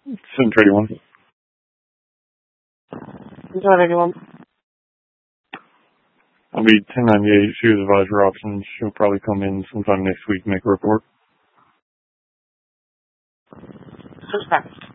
731. Is that anyone? I'll be 1098. She was advisor options. She'll probably come in sometime next week and make a report. Suspect.